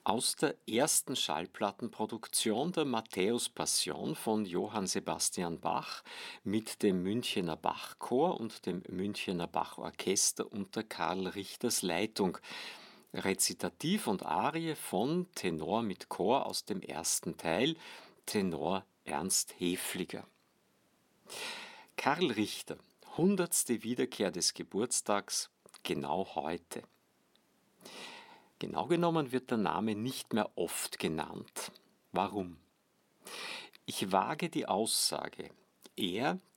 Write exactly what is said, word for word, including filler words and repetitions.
Aus der ersten Schallplattenproduktion der Matthäus-Passion von Johann Sebastian Bach mit dem Münchener Bachchor und dem Münchener Bachorchester unter Karl Richters Leitung. Rezitativ und Arie von Tenor mit Chor aus dem ersten Teil, Tenor Ernst Häfliger. Karl Richter, hundertste Wiederkehr des Geburtstags, genau heute. Genau genommen wird der Name nicht mehr oft genannt. Warum? Ich wage die Aussage, er,